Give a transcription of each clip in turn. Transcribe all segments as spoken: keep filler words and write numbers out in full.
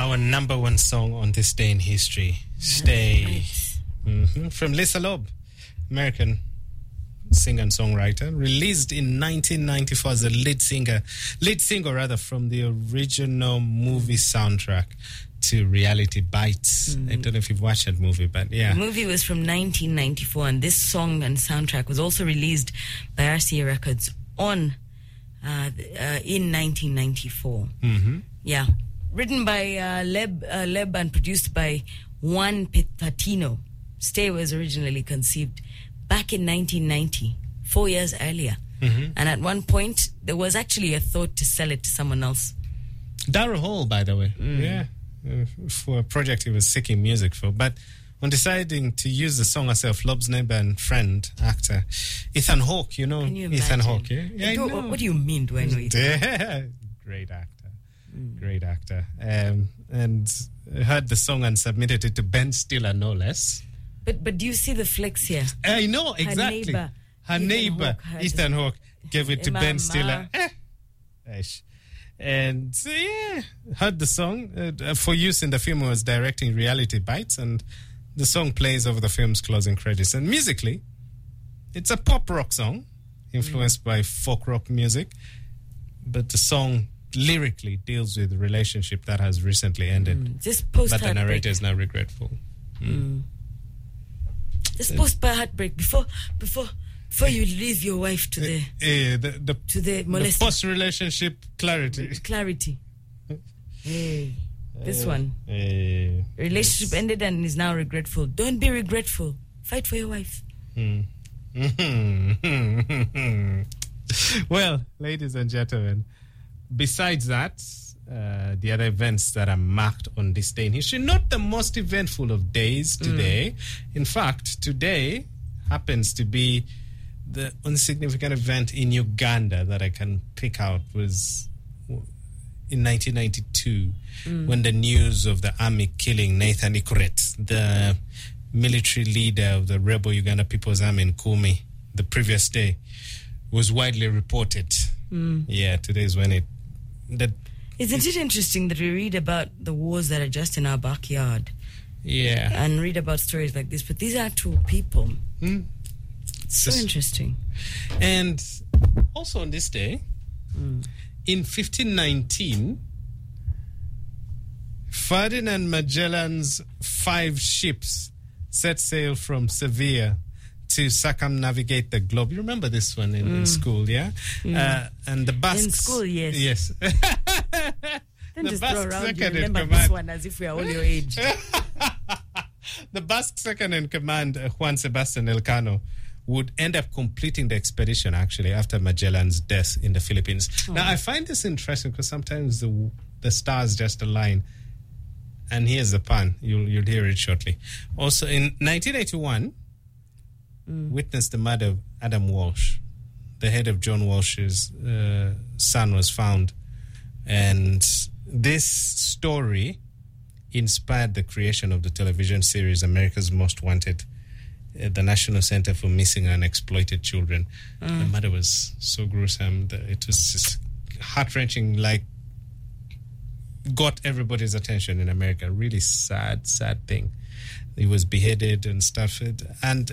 our number one song on this day in history. Stay. Nice. Mm-hmm. From Lisa Loeb, American singer and songwriter, released in nineteen ninety-four as a lead singer, lead singer rather, from the original movie soundtrack to Reality Bites. Mm. I don't know if you've watched that movie, but yeah. The movie was from nineteen ninety-four, and this song and soundtrack was also released by R C A Records on uh, uh, in nineteen ninety-four. Mm-hmm. Yeah. Written by uh, Leb, uh, Leb and produced by Juan Patino. Stay was originally conceived back in nineteen ninety, four years earlier. Mm-hmm. And at one point, there was actually a thought to sell it to someone else. Daryl Hall, by the way. Mm. Yeah. Uh, for a project he was seeking music for. But on deciding to use the song herself, Loeb's neighbor and friend, actor, Ethan Hawke, you know you Ethan Hawke, yeah? yeah do, I know. What do you mean, do I know Ethan? Great actor. Mm. Great actor. Um, and heard the song and submitted it to Ben Stiller, no less. But but do you see the flex here? I know, exactly. Her neighbor, Her Ethan neighbor, Hawke, Ethan Hawke, gave it to Emma Ben Ma. Stiller. Eh. Eish. And so, yeah, heard the song. Uh, for use in the film, I was directing Reality Bites, and the song plays over the film's closing credits. And musically, it's a pop rock song influenced mm. by folk rock music, but the song lyrically deals with a relationship that has recently ended. Mm. Just post but the narrator is now regretful. Mm. Mm. Just post by heartbreak before before. Before you leave your wife to the, uh, the, the to the, the post-relationship clarity. Clarity. Hey, this uh, one. Uh, Relationship yes. ended and is now regretful. Don't be regretful. Fight for your wife. Hmm. Well, ladies and gentlemen, besides that, uh, the other events that are marked on this day in history, not the most eventful of days today. Mm. In fact, today happens to be the insignificant event in Uganda that I can pick out was in nineteen ninety-two mm. when the news of the army killing Nathan Ikuret, the military leader of the rebel Uganda People's Army in Kumi, the previous day, was widely reported. Mm. Yeah, today is when it... That, Isn't it interesting that we read about the wars that are just in our backyard? Yeah. And read about stories like this, but these are actual people. Mm. So Just, interesting. And also on this day, mm. in fifteen nineteen, Ferdinand Magellan's five ships set sail from Sevilla to circumnavigate the globe. You remember this one in, mm. in school, yeah? Mm. Uh, and the Basques... In school, yes. Yes. Don't the just Basque throw around second you remember in this command. one as if we are all your age. The Basque second in command, uh, Juan Sebastian Elcano, would end up completing the expedition, actually, after Magellan's death in the Philippines. Oh. Now, I find this interesting because sometimes the the stars just align. And here's the pun. You'll, you'll hear it shortly. Also, in nineteen eighty-one, mm. witnessed the murder of Adam Walsh. The head of John Walsh's uh, son was found. And this story inspired the creation of the television series America's Most Wanted, uh, the National Center for Missing and Exploited Children. Mm. The murder was so gruesome that it was just heart-wrenching, like got everybody's attention in America. Really sad, sad thing. He was beheaded and stuff. And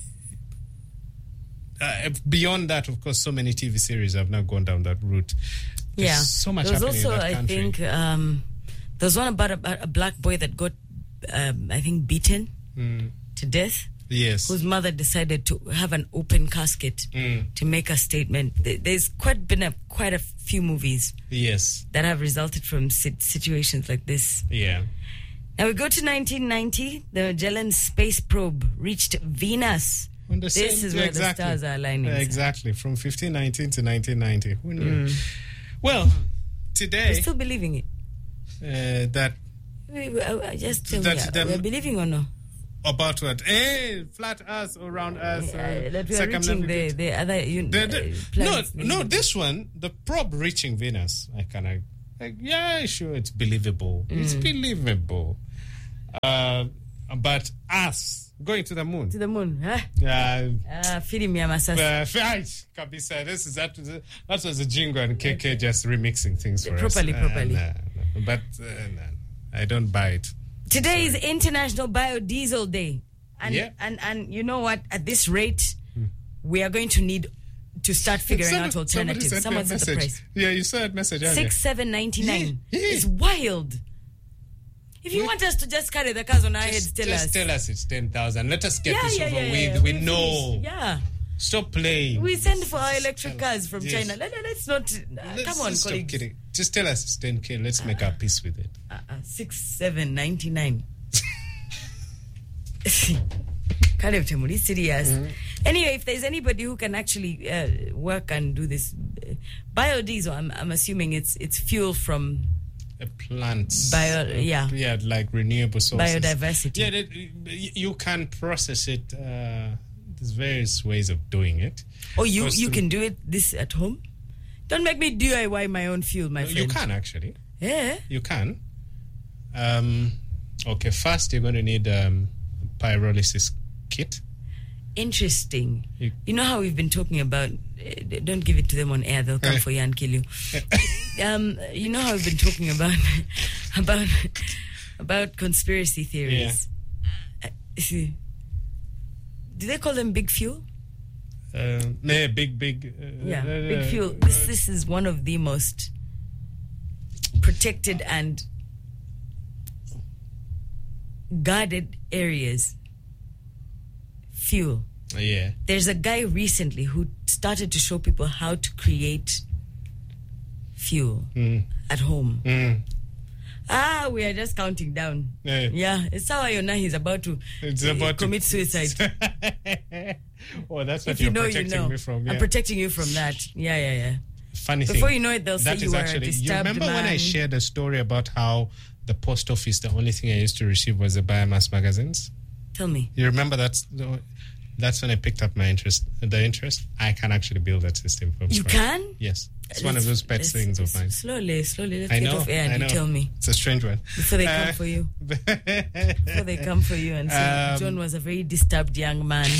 uh, uh, beyond that, of course, so many T V series have now gone down that route. There's yeah, so much there was happening also, in that country. I think, um, there was one about a, a black boy that got, um, I think, beaten mm. to death. Yes. Whose mother decided to have an open casket mm. to make a statement. There's quite been a quite a few movies. Yes. That have resulted from situations like this. Yeah. Now we go to nineteen ninety. The Magellan space probe reached Venus. On the this same, is where exactly. the stars are aligning. Uh, exactly. From fifteen nineteen to nineteen ninety. Who knew? Mm. Well, today... We're still believing it. Uh, that... We, we, uh, just tell that, me, uh, that, we're believing or no? About what? Hey, flat Earth or round Earth. Uh, that we are reaching the, the other un- the, the, uh, planets. No, no, this one, the probe reaching Venus, I kind of, like, yeah, sure, it's believable. Mm. It's believable. Uh, but us going to the moon. To the moon, huh? Yeah. Uh, feeding me a massage. Kabisa, this is that, that was a jingle and K K just remixing things for properly, us. Properly, properly. Uh, no, no. But, uh, no. I don't buy it. Today is International Biodiesel Day. And, Yeah. and, and you know what? At this rate, we are going to need to start figuring Some- out somebody alternatives. sent me a Someone said the message. price. Yeah, you saw that message earlier. Six seven ninety nine. Yeah, yeah. It's wild. If you We- want us to just carry the cars on our heads, Just, tell just us. tell us it's ten thousand. Let us get yeah, this yeah, over yeah, with. yeah. We We're know. finished. Yeah. Stop playing. We send for our electric Tell us. cars from Yes. China. Let, let's not. Uh, Let's come on, just stop colleagues. kidding. Just tell us it's ten K. Let's make our peace with it. Uh, uh, six seven ninety nine. Kind of temuri serious. Anyway, if there's anybody who can actually uh, work and do this, uh, biodiesel, I'm, I'm assuming it's it's fuel from Uh, plants. Bio- yeah. Yeah, like renewable sources. biodiversity. Yeah, that, y- you can process it. Uh, there's various ways of doing it. Or you First you of- can do it this at home. Don't make me D I Y my own fuel, my friend. You can actually. Yeah. You can. Um, okay, first you're going to need um, pyrolysis kit. Interesting. You- You know how we've been talking about. Uh, don't give it to them on air; they'll come Eh. for you and kill you. um, you know how we've been talking about about about conspiracy theories. Uh, see, do they call them big fuel? Uh, nah, big, big. Uh, Yeah, uh, big fuel. This this is one of the most protected and guarded areas. Fuel. Yeah. There's a guy recently who started to show people how to create fuel Mm. at home. Mm. Ah, we are just counting down. Yeah. Yeah, it's how Ayona he's about to It's uh, about to- commit suicide. Oh, that's what If you you're know, you protecting know. me from. Yeah. I'm protecting you from that. Yeah, yeah, yeah. Funny thing. Before you know it, they'll say that you is were a actually. You disturbed remember when I man. shared a story about how the post office, the only thing I used to receive was the biomass magazines? Tell me. You remember that's the- that's when I picked up my interest. The interest, I can actually build that system from You scratch. can? Yes, it's one of Let's- those pet let's- things of let's- mine. Slowly, slowly. Let's I get know. off air I and know. you tell me. It's a strange one. Before they come Uh, for you. Before they come for you and say, Um, John was a very disturbed young man.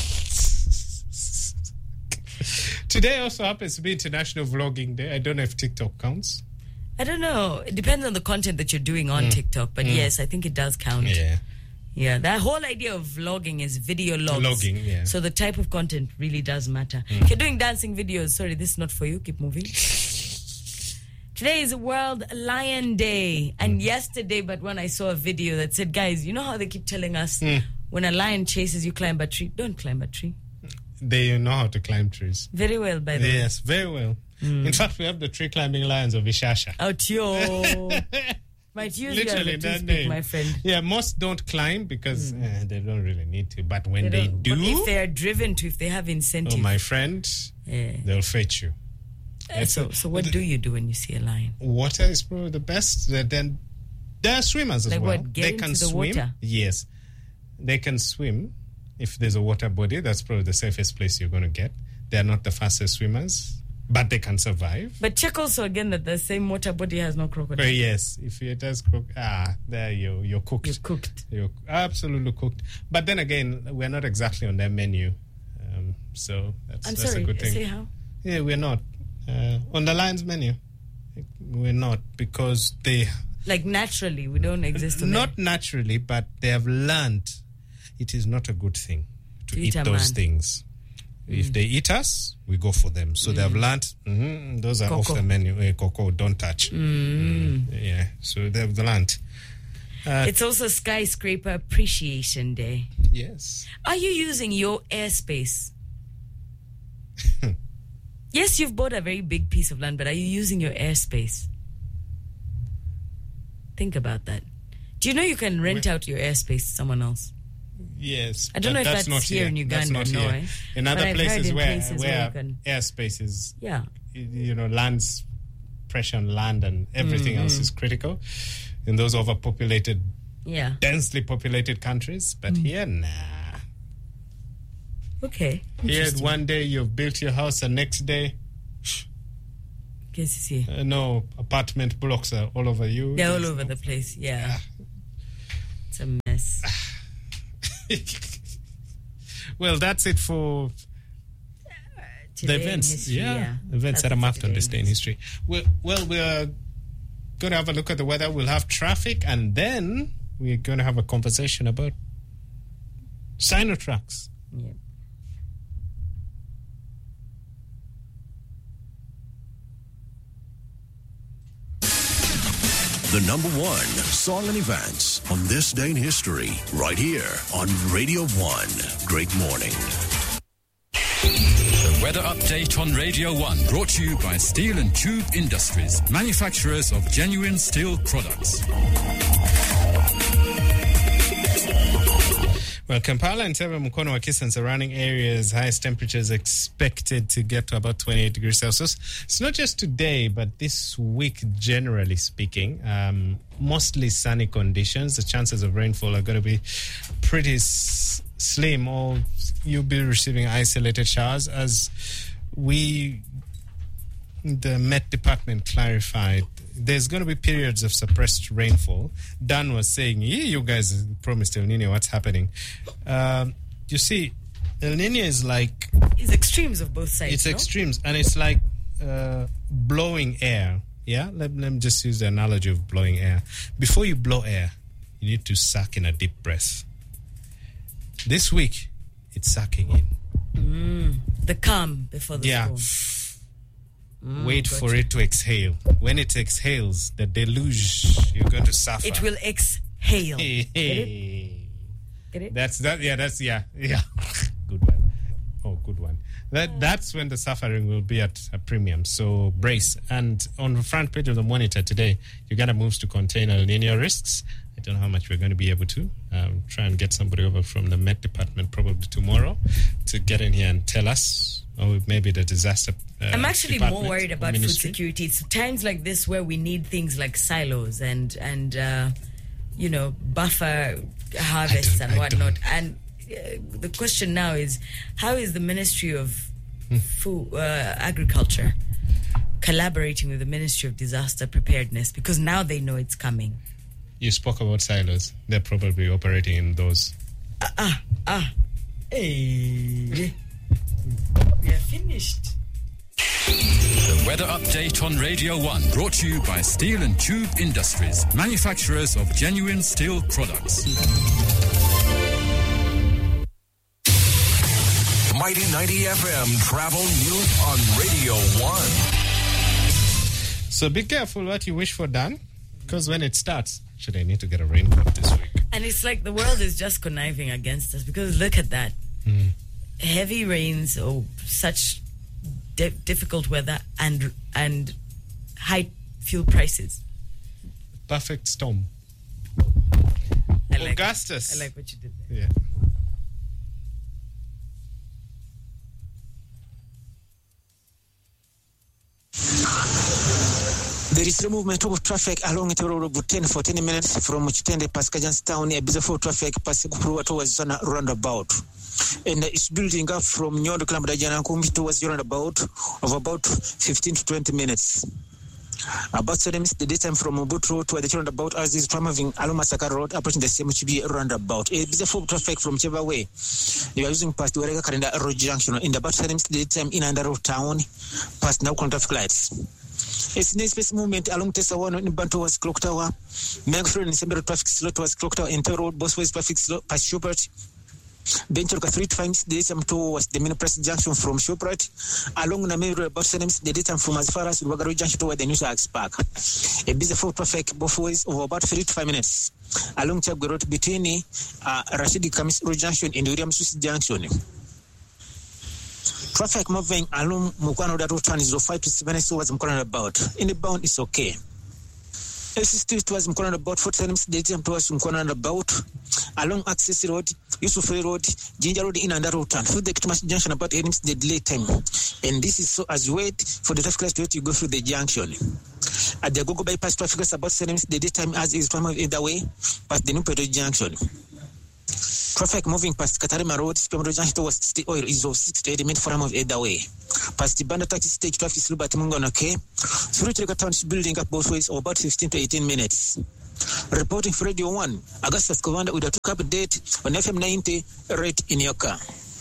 Today also happens to be International Vlogging Day. I don't know if TikTok counts. I don't know. It depends on the content that you're doing on TikTok. But yes, I think it does count. Mm. Yeah. Yeah, that whole idea of vlogging is video logs. Logging, yeah. So the type of content really does matter. If you're doing dancing videos, sorry, this is not for you. Keep moving. Today is World Lion Day. And yesterday, but when I saw a video that said, guys, you know how they keep telling us when a lion chases you, climb a tree? Don't climb a tree. They know how to climb trees. Very well, by the way. Yes, very well. In fact, we have the tree climbing lions of Ishasha. Out yo. Might use you as a Literally that toothpick, name. my friend. Yeah, most don't climb because eh, they don't really need to. But when they, don't- do, But if they are driven to, if they have incentive. oh my friend, yeah. they'll fetch you. Eh, It's so, a- so what the- do you do when you see a lion? Water is probably the best. Then- Then there are swimmers as Like well. what, get they into can the swim. water? Yes, they can swim. If there's a water body, that's probably the safest place you're going to get. They're not the fastest swimmers, but they can survive. But check also again that the same water body has no crocodile. But yes, if it does cook, ah, there you you're cooked. You're cooked. You're absolutely cooked. But then again, we're not exactly on their menu, um, so that's, I'm that's sorry, a good thing. say how? Yeah, we're not uh, on the Lions menu. We're not because they Like naturally, we don't exist on not naturally, but they have learned it is not a good thing to, To eat, eat a those man. things. If they eat us, we go for them. So they have learned mhm, those are off Coco. the menu. Eh, coco, don't touch. Mm, yeah, so they've learned. Uh, It's also Skyscraper Appreciation Day. yes. Are you using your airspace? Yes, you've bought a very big piece of land, but are you using your airspace? Think about that. Do you know you can rent out your airspace to someone else? Yes. I don't know but if that's not here in That's Uganda, not no, here. eh? In But other I've heard places in where, places where where you can- airspace is, Yeah. you know, land's pressure on land and everything else is critical in those overpopulated, Yeah. densely populated countries. But here, nah. Okay. Here, Interesting. one day you've built your house, and next day, Guess it's here. uh, no, apartment blocks are all over you. They're all over the place. Yeah. It's a mess. Well, that's it for Today the in events. history, yeah. yeah. events That's that I'm it after today this in day in history. Well, well, we're going to have a look at the weather. We'll have traffic, and then we're going to have a conversation about Sinotrax. Yep. The number one song and events on this day in history, right here on Radio one. Great morning. The weather update on Radio one, brought to you by Steel and Tube Industries, manufacturers of genuine steel products. Well, Kampala and Tebe Mukono, Wakisa and surrounding areas, highest temperatures expected to get to about twenty-eight degrees Celsius. It's not just today, but this week, generally speaking, um, mostly sunny conditions. The chances of rainfall are going to be pretty s- slim, or you'll be receiving isolated showers, as we, the Met Department, clarified. There's going to be periods of suppressed rainfall. Dan was saying, yeah, you guys promised El Nino, what's happening? Um, you see, El Nino is like... It's extremes of both sides, It's no? extremes, and it's like uh, blowing air. Yeah? Let, let me just use the analogy of blowing air. Before you blow air, you need to suck in a deep breath. This week, it's sucking in. Mm, the calm before the Yeah. storm. Mm, Wait gotcha. for it to exhale. When it exhales, the deluge, you're going to suffer. It will exhale. Hey, Get it? hey. Get it? That's that. Yeah, that's yeah, yeah. Good one. Oh, good one. That that's when the suffering will be at a premium. So brace. And on the front page of the Monitor today, Uganda moves to contain El Nino risks. I don't know how much we're going to be able to. Um, try and get somebody over from the Met Department probably tomorrow to get in here and tell us. Or maybe the disaster. Uh, I'm actually more department worried or about food ministry. security. It's times like this where we need things like silos and and uh, you know, buffer harvests I and don't- I whatnot. don't- And uh, the question now is, how is the Ministry of Food, uh, Agriculture collaborating with the Ministry of Disaster Preparedness? Because now they know it's coming. You spoke about silos. They're probably operating in those. Ah, ah, ah. Hey. We are finished. The weather update on Radio one, brought to you by Steel and Tube Industries, manufacturers of genuine steel products. Mighty ninety F M travel news on Radio one. So be careful what you wish for, Dan, because when it starts, should I need to get a raincoat this week? And it's like the world is just conniving against us, because look at that. Mm. Heavy rains or such di- difficult weather and and high fuel prices. Perfect storm. I like, Augustus. I like what you did there. Yeah. There is no movement of traffic along the road of ten for ten minutes from Chitende past Kajans Town, a beautiful traffic passing towards Zona roundabout. And it's building up from Nyondo Klamdajana Kumbi towards the roundabout of about fifteen to twenty minutes. About seven minutes the daytime from Mobutu to the roundabout as is moving along Masaka Road, approaching the same Chibi roundabout. A beautiful traffic from Cheva Way. You are using past the Wareka Karenda Road Junction in about seven minutes the daytime in and out town, past now traffic lights. It's no space movement along Tessa one in Bantu was Clock Tower. Megafred and December traffic slot was Clock Tower, Enter Road, Bossways traffic slot past Shopert. Benchoka three times the daytime towards the Mini Press Junction from Shopert. Along Namiri Road, about seven the daytime from as far as Wagaru Junction toward the New Tax Park. A busy full traffic both ways of about three to five minutes. Along Chabgo Road between uh, Rashidi Kamis Road Junction and William Swiss Junction. Traffic moving along Mukwano that road is five to seven towards Mukwano about. In the bound is okay. S sixty towards Mukwano about forty minutes the daytime towards Mukwano about. Along Access Road, Yusuf Road, Ginger Road in and out through the Kitumash Junction about eight minutes the delay time. And this is so as you wait for the traffic lights to wait, you go through the junction. At the Gogo bypass traffic is about seven minutes the daytime as is from either way, past the New Pedro Junction. Traffic moving past Katarima Road, Spemro Junction towards City Oil is of six to eight minutes from of either way. Past the Banda Taxi Stage traffic is at Mungo Nake. Through Trigger Township building up both ways of about fifteen to eighteen minutes. Reporting for Radio one, Augustus Kowanda with a two-up date on F M ninety right in your car.